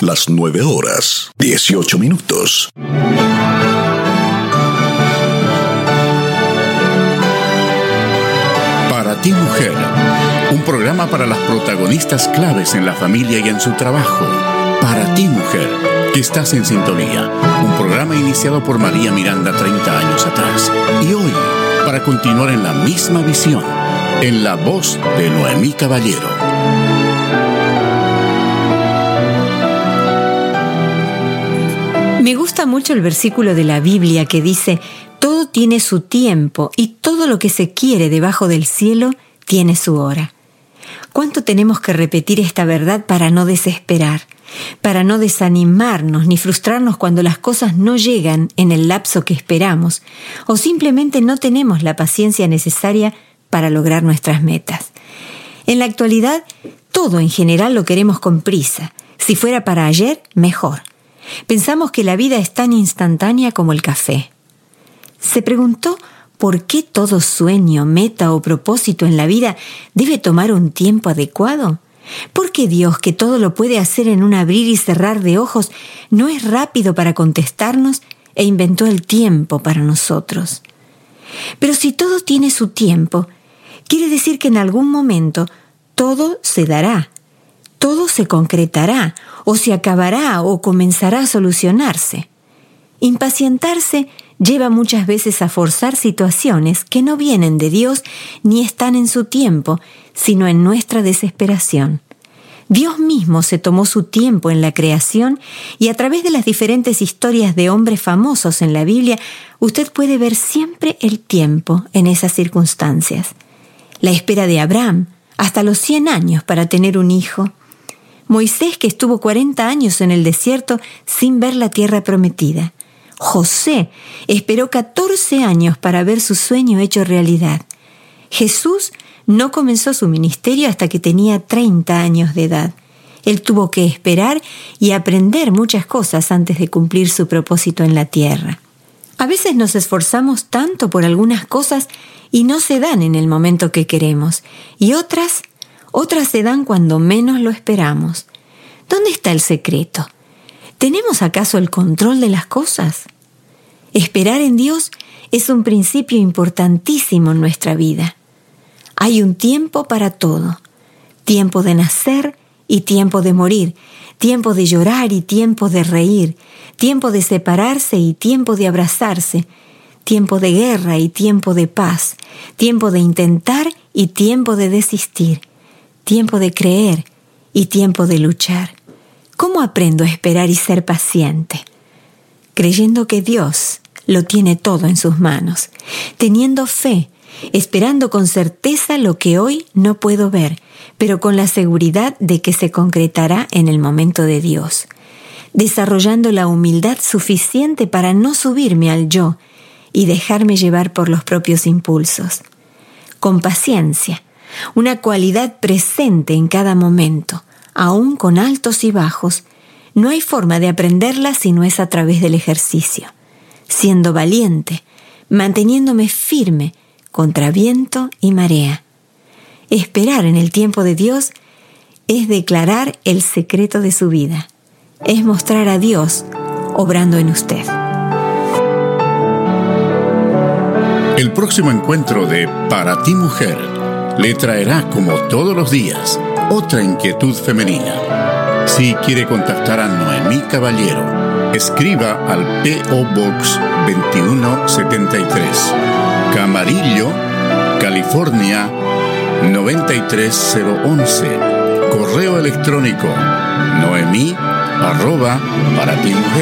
las 9:18. Para ti, mujer, un programa para las protagonistas claves en la familia y en su trabajo. Para ti, mujer, que estás en sintonía. Un programa iniciado por María Miranda 30 años atrás. Y hoy, para continuar en la misma visión, en la voz de Noemí Caballero. Me gusta mucho el versículo de la Biblia que dice: todo tiene su tiempo y todo lo que se quiere debajo del cielo tiene su hora. ¿Cuánto tenemos que repetir esta verdad para no desesperar, para no desanimarnos ni frustrarnos cuando las cosas no llegan en el lapso que esperamos o simplemente no tenemos la paciencia necesaria para lograr nuestras metas? En la actualidad, todo en general lo queremos con prisa. Si fuera para ayer, mejor. Pensamos que la vida es tan instantánea como el café. ¿Se preguntó por qué todo sueño, meta o propósito en la vida debe tomar un tiempo adecuado? ¿Por qué Dios, que todo lo puede hacer en un abrir y cerrar de ojos, no es rápido para contestarnos e inventó el tiempo para nosotros? Pero si todo tiene su tiempo, quiere decir que en algún momento todo se dará, todo se concretará, o se acabará o comenzará a solucionarse. Impacientarse lleva muchas veces a forzar situaciones que no vienen de Dios ni están en su tiempo, sino en nuestra desesperación. Dios mismo se tomó su tiempo en la creación y a través de las diferentes historias de hombres famosos en la Biblia, usted puede ver siempre el tiempo en esas circunstancias. La espera de Abraham, hasta los 100 años para tener un hijo. Moisés, que estuvo 40 años en el desierto sin ver la tierra prometida. José esperó 14 años para ver su sueño hecho realidad. Jesús no comenzó su ministerio hasta que tenía 30 años de edad. Él tuvo que esperar y aprender muchas cosas antes de cumplir su propósito en la tierra. A veces nos esforzamos tanto por algunas cosas y no se dan en el momento que queremos, y otras se dan cuando menos lo esperamos. ¿Dónde está el secreto? ¿Tenemos acaso el control de las cosas? Esperar en Dios es un principio importantísimo en nuestra vida. Hay un tiempo para todo. Tiempo de nacer y tiempo de morir. Tiempo de llorar y tiempo de reír. Tiempo de separarse y tiempo de abrazarse. Tiempo de guerra y tiempo de paz. Tiempo de intentar y tiempo de desistir. Tiempo de creer y tiempo de luchar. ¿Cómo aprendo a esperar y ser paciente? Creyendo que Dios lo tiene todo en sus manos, teniendo fe, esperando con certeza lo que hoy no puedo ver, pero con la seguridad de que se concretará en el momento de Dios, desarrollando la humildad suficiente para no subirme al yo y dejarme llevar por los propios impulsos. Con paciencia, una cualidad presente en cada momento, aún con altos y bajos. No hay forma de aprenderla si no es a través del ejercicio, siendo valiente, manteniéndome firme contra viento y marea. Esperar en el tiempo de Dios es declarar el secreto de su vida, es mostrar a Dios obrando en usted. El próximo encuentro de Para ti, mujer, le traerá, como todos los días, otra inquietud femenina. Si quiere contactar a Noemí Caballero, escriba al P.O. Box 2173, Camarillo, California 93011. Correo electrónico noemi@paratimujer.org.